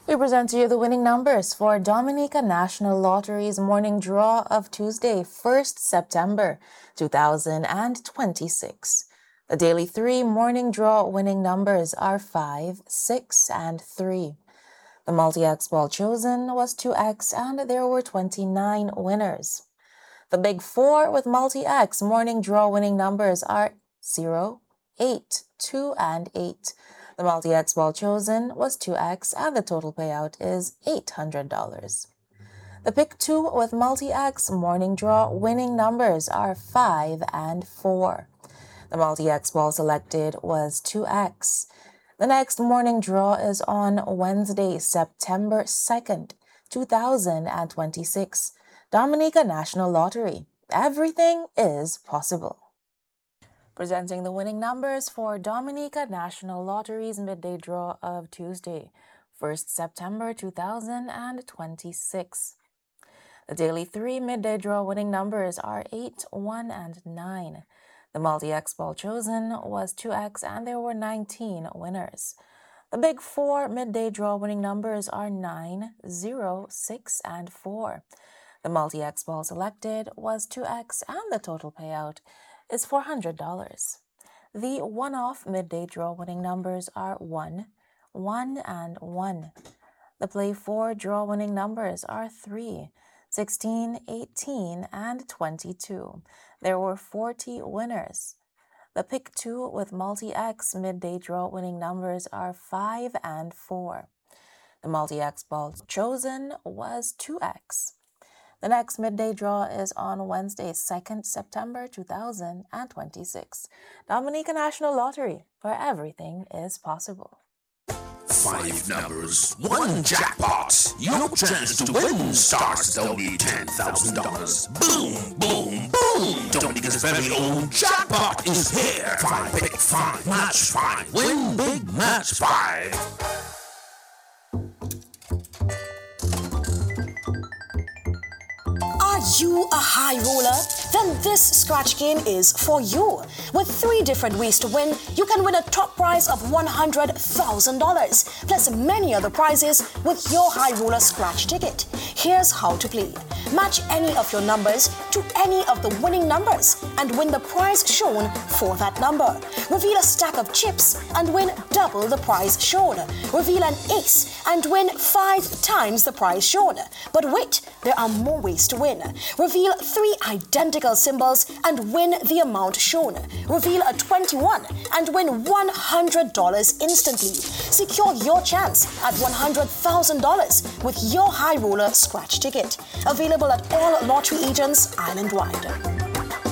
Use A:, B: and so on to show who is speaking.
A: We present to you the winning numbers for Dominica National Lottery's morning draw of Tuesday, 1st September 2026. The daily 3 morning draw winning numbers are 5, 6, and 3. The multi-X ball chosen was 2X and there were 29 winners. The big 4 with multi-X morning draw winning numbers are 0, 8, 2, and 8. The multi-X ball chosen was 2X and the total payout is $800. The pick 2 with multi-X morning draw winning numbers are 5 and 4. The multi-X ball selected was 2X. The next morning draw is on Wednesday, September 2nd, 2026. Dominica National Lottery. Everything is possible. Presenting the winning numbers for Dominica National Lottery's midday draw of Tuesday, 1st September 2026. The daily 3 midday draw winning numbers are 8, 1, and 9. The multi-X ball chosen was 2X and there were 19 winners. The big 4 midday draw winning numbers are 9, 0, 6, and 4. The multi-X ball selected was 2X and the total payout is $400. The one-off midday draw winning numbers are 1, 1, and 1. The play 4 draw winning numbers are 3, 16, 18, and 22. There were 40 winners. The pick 2 with multi-X midday draw winning numbers are 5 and 4. The multi-X ball chosen was 2X. The next midday draw is on Wednesday, 2nd September 2026. Dominica National Lottery, where everything is possible.
B: 5 numbers, 1 jackpot. Your chance to win starts at only $10,000. Boom, boom, boom. Dominica's very own jackpot is here. 5 pick 5, match 5. Win big, match 5.
C: Are you a high roller? Then this scratch game is for you. With 3 different ways to win, you can win a top prize of $100,000, plus many other prizes with your high roller scratch ticket. Here's how to play. Match any of your numbers to any of the winning numbers and win the prize shown for that number. Reveal a stack of chips and win double the prize shown. Reveal an ace and win 5 times the prize shown. But wait, there are more ways to win. Reveal 3 identical symbols and win the amount shown. Reveal a 21 and win $100 instantly. Secure your chance at $100,000 with your high roller scratch ticket. Available at all lottery agents island-wide.